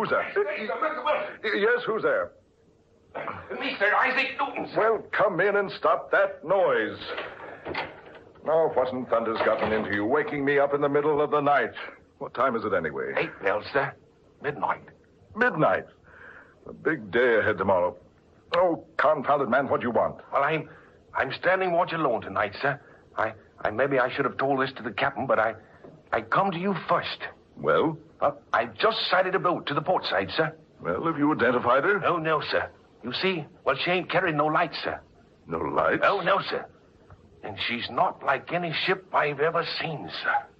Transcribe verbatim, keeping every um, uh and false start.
who's that? Mister Wilson. Yes, who's there? Mister Isaac Newton, sir. Well, come in and stop that noise. Now, what in thunder's gotten into you, waking me up in the middle of the night? What time is it anyway? Eight bells, sir. Midnight. Midnight. A big day ahead tomorrow. Oh, confounded man, what do you want? Well, I'm I'm standing watch alone tonight, sir. I, I maybe I should have told this to the captain, but I I come to you first. Well? Well, I just sighted a boat to the port side, sir. Well, have you identified her? Oh, no, sir. You see, well, she ain't carrying no lights, sir. No lights? Oh, no, sir. And she's not like any ship I've ever seen, sir.